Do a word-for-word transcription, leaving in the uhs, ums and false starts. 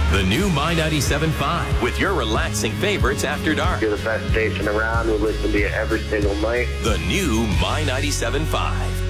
The new My ninety-seven point five with your relaxing favorites after dark. You're the best station around. We listen to you every single night. The new My ninety-seven point five.